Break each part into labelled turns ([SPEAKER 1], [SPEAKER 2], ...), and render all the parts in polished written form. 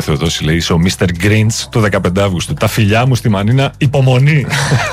[SPEAKER 1] Θεοδόση λέει: είσαι ο Mr. Grinch του 15 Αύγουστου. Τα φιλιά μου στη Μανίνα, υπομονή.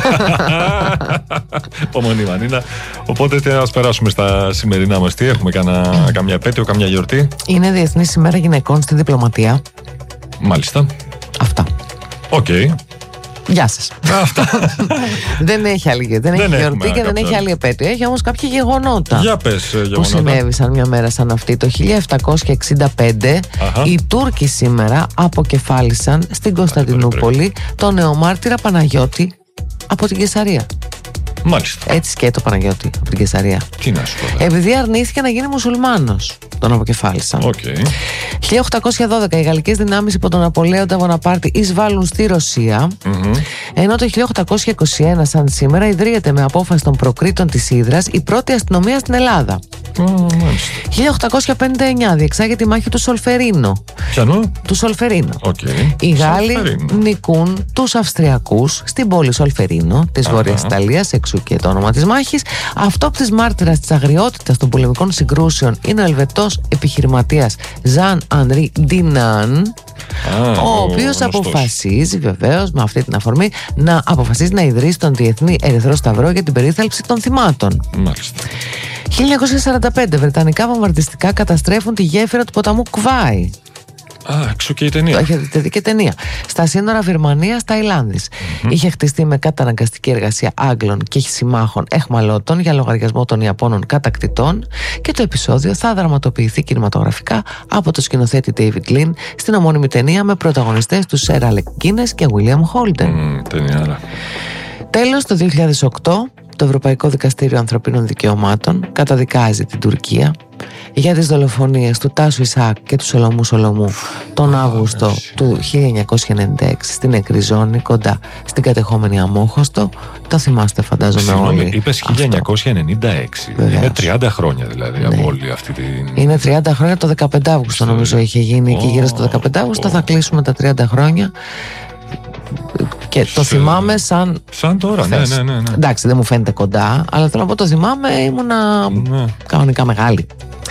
[SPEAKER 1] Υπομονή, Μανίνα. Οπότε ας περάσουμε στα σημερινά μας. Τι έχουμε, καμιά επέτειο, καμιά γιορτή?
[SPEAKER 2] Είναι Διεθνής ημέρα γυναικών στη διπλωματία.
[SPEAKER 1] Μάλιστα.
[SPEAKER 2] Αυτά.
[SPEAKER 1] Οκ.
[SPEAKER 2] Γεια σας. Δεν έχει άλλη γιορτή και δεν έχει άλλη επέτειο. Έχει όμως κάποια γεγονότα.
[SPEAKER 1] Για πες γεγονότα.
[SPEAKER 2] Που συνέβησαν μια μέρα σαν αυτή. Το 1765 οι Τούρκοι σήμερα αποκεφάλισαν στην Κωνσταντινούπολη τον νεομάρτυρα Παναγιώτη από την Καισαρία.
[SPEAKER 1] Μάλιστα.
[SPEAKER 2] Έτσι και το Παναγιώτη από την Καισαρία.
[SPEAKER 1] Τι να σου πω.
[SPEAKER 2] Επειδή αρνήθηκε να γίνει μουσουλμάνος, τον αποκεφάλισαν. 1812 οι γαλλικές δυνάμεις υπό τον Ναπολέοντα Βοναπάρτη εισβάλλουν στη Ρωσία. Ενώ το 1821 σαν σήμερα ιδρύεται με απόφαση των προκρίτων της Ύδρας η πρώτη αστυνομία στην Ελλάδα. 1859 διεξάγεται η μάχη του Σολφερίνο.
[SPEAKER 1] Ποιανού?
[SPEAKER 2] Του Σολφερίνο. Οι Γάλλοι νικούν τους Αυστριακούς στην πόλη Σολφερίνο της Βόρειας Ιταλίας, εξού και το όνομα της μάχης. Αυτόπτης μάρτυρας της αγριότητας των πολεμικών συγκρούσεων είναι ο Ελβετός επιχειρηματίας Ζαν Ανρί Ντινάν, ο οποίος αποφασίζει βεβαίως με αυτή την αφορμή να ιδρύσει τον Διεθνή Ερυθρό Σταυρό για την περίθαλψη των θυμάτων.
[SPEAKER 1] Μάλιστα.
[SPEAKER 2] 1945 βρετανικά βομβαρδιστικά καταστρέφουν τη γέφυρα του ποταμού Κβάι.
[SPEAKER 1] Εξού και η ταινία.
[SPEAKER 2] Το έχετε δει και ταινία. Στα σύνορα Βυρμανίας-Ταϊλάνδης. Είχε χτιστεί με καταναγκαστική εργασία Άγγλων και συμμάχων εχμαλώτων για λογαριασμό των Ιαπώνων κατακτητών, και το επεισόδιο θα δραματοποιηθεί κινηματογραφικά από το σκηνοθέτη David Lean στην ομώνυμη ταινία με πρωταγωνιστές τους Sir Alec Guinness και William Holden.
[SPEAKER 1] Ταινία.
[SPEAKER 2] Τέλος, το 2008 το Ευρωπαϊκό Δικαστήριο Ανθρωπίνων Δικαιωμάτων καταδικάζει την Τουρκία για τις δολοφονίες του Τάσου Ισαάκ και του Σολομού Σολομού τον Αύγουστο του 1996 στην Εκριζόνη, κοντά στην κατεχόμενη Αμόχωστο. Το θυμάστε φαντάζομαι όλοι.
[SPEAKER 1] Είπες 1996. Είναι 30 χρόνια δηλαδή από όλη αυτή την...
[SPEAKER 2] Είναι 30 χρόνια, το 15 Αύγουστο νομίζω είχε γίνει και γύρω στο 15 Αύγουστο θα κλείσουμε τα 30 χρόνια. Και το θυμάμαι σαν
[SPEAKER 1] τώρα, ναι.
[SPEAKER 2] Εντάξει, δεν μου φαίνεται κοντά, αλλά θέλω να πω το θυμάμαι, ήμουνα κανονικά μεγάλη.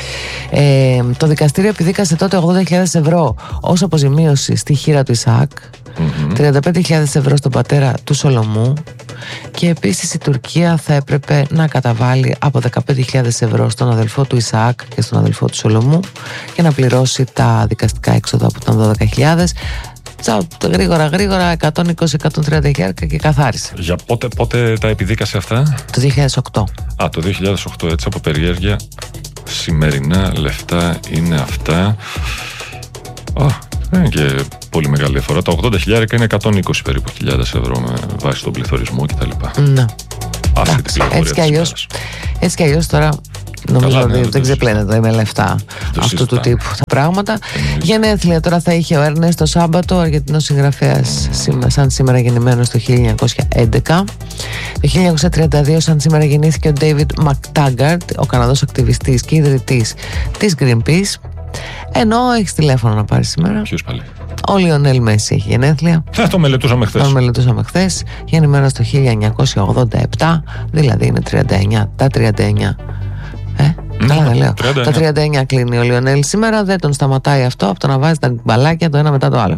[SPEAKER 2] Το δικαστήριο επιδίκασε τότε 80.000 ευρώ ως αποζημίωση στη χείρα του Ισαάκ, 35.000 ευρώ στον πατέρα του Σολομού, και επίσης η Τουρκία θα έπρεπε να καταβάλει από 15.000 ευρώ στον αδελφό του Ισαάκ και στον αδελφό του Σολομού για να πληρώσει τα δικαστικά έξοδα που ήταν 12.000. Γρήγορα 120-130 χιλιάρικα και καθάρισε.
[SPEAKER 1] Για πότε τα επιδίκασε αυτά?
[SPEAKER 2] Το 2008.
[SPEAKER 1] Το 2008, έτσι από περιέργεια. Σημερινά λεφτά είναι αυτά. Δεν είναι και πολύ μεγάλη διαφορά. Τα 80 χιλιάρικα είναι 120 περίπου χιλιάδες ευρώ με βάση τον πληθωρισμό κτλ.
[SPEAKER 2] Ναι.
[SPEAKER 1] Αυτή την πληροφορία.
[SPEAKER 2] Έτσι κι αλλιώς τώρα νομίζω ότι δεν ξεπλένεται με λεφτά αυτού του τύπου τα πράγματα. Γενέθλια τώρα θα είχε ο Έρνεστο το Σάμπατο, ο Αργεντινός συγγραφέας, σαν σήμερα γεννημένος το 1911. Το 1932 σαν σήμερα γεννήθηκε ο David McTaggart, ο Καναδός ακτιβιστής και ιδρυτής της Greenpeace. Ενώ έχεις τηλέφωνο να πάρεις σήμερα.
[SPEAKER 1] Ποιος πάλι?
[SPEAKER 2] Ο Λιονέλ Μέση έχει γενέθλια.
[SPEAKER 1] Το μελετούσαμε χθες.
[SPEAKER 2] Γεννημένος το 1987, δηλαδή είναι 39. Τα 39. Καλά δεν λέω. 39. Τα 39 κλείνει ο Λιονέλ σήμερα. Δεν τον σταματάει αυτό από το να βάζει τα μπαλάκια το ένα μετά το άλλο.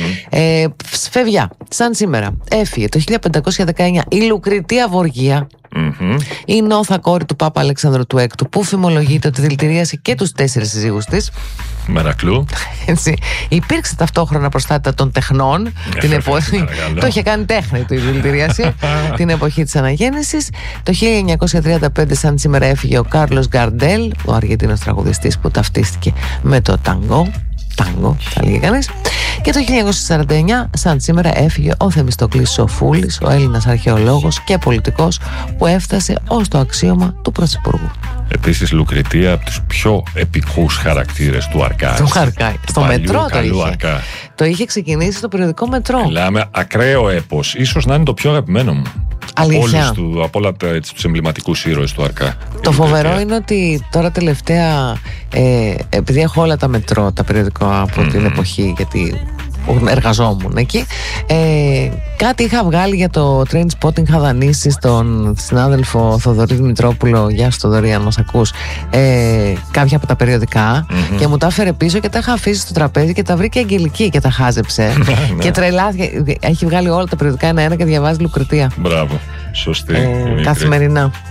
[SPEAKER 2] Σφεβιά, σαν σήμερα έφυγε το 1519 η Λουκριτία Βοργία, η νόθα κόρη του Πάπα Αλεξάνδρου του Έκτου, που φημολογείται ότι δηλητηρίασε και τους 4 σύζυγους της.
[SPEAKER 1] Μερακλού.
[SPEAKER 2] Έτσι. Υπήρξε ταυτόχρονα προστάτητα των τεχνών. Την εποχή. Το είχε κάνει τέχνη του η δηλητηρίαση. Την εποχή της αναγέννησης. Το 1935 σαν σήμερα έφυγε ο Κάρλος Γκαρντέλ, ο Αργεντίνος τραγουδιστής που ταυτίστηκε με το τάγκο, θα λέγει κανείς. Και το 1949 σαν σήμερα έφυγε ο Θεμιστοκλής Σοφούλης, ο Έλληνας αρχαιολόγος και πολιτικός που έφτασε ως το αξίωμα του Πρωθυπουργού.
[SPEAKER 1] Επίσης Λουκριτία, από τους πιο επικούς χαρακτήρες του Αρκά.
[SPEAKER 2] Του Αρκά. Στο μετρό το είχε.
[SPEAKER 1] Αρκά.
[SPEAKER 2] Το είχε ξεκινήσει στο περιοδικό Μετρό.
[SPEAKER 1] Μιλάμε ακραίο έπος. Ίσως να είναι το πιο αγαπημένο μου.
[SPEAKER 2] Αλήθεια.
[SPEAKER 1] Από όλα τους εμβληματικούς ήρωες του Αρκά.
[SPEAKER 2] Το φοβερό είναι ότι τώρα τελευταία, επειδή έχω όλα τα Μετρό, τα περιοδικά από την εποχή, γιατί εργαζόμουν εκεί. Κάτι είχα βγάλει για το Trainspotting, είχα δανείσει στον συνάδελφο Θοδωρή Δημητρόπουλο, γεια σου Θοδωρή αν μας ακούς, κάποια από τα περιοδικά και μου τα έφερε πίσω και τα είχα αφήσει στο τραπέζι και τα βρήκε Αγγελική και τα χάζεψε και τρελάθηκε. Έχει βγάλει όλα τα περιοδικά ένα-ένα και διαβάζει Λουκριτία.
[SPEAKER 1] Μπράβο, σωστή.
[SPEAKER 2] Καθημερινά.